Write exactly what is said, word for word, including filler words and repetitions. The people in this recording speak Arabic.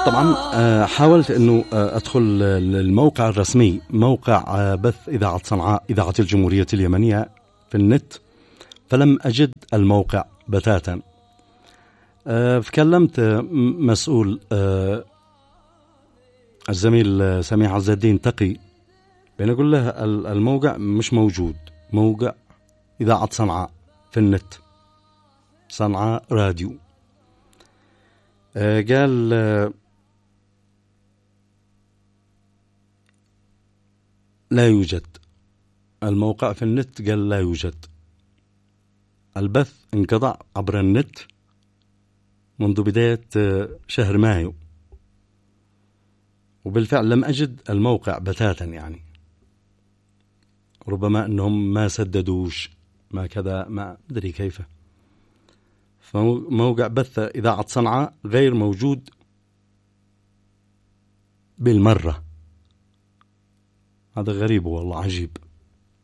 طبعا حاولت أنه أدخل الموقع الرسمي، موقع بث إذاعة صنعاء إذاعة الجمهورية اليمنية في النت، فلم أجد الموقع بتاتا. فكلمت مسؤول الزميل سميح عز الدين تقي، بنقول له الموقع مش موجود، موقع إذاعة صنعاء في النت، صنعاء راديو. قال لا يوجد الموقع في النت، قال لا يوجد، البث انقطع عبر النت منذ بداية شهر مايو، وبالفعل لم أجد الموقع بتاتا. يعني ربما أنهم ما سددوش، ما كذا، ما أدري كيف. فموقع بث إذاعة صنعاء غير موجود بالمرة. هذا غريب والله، عجيب.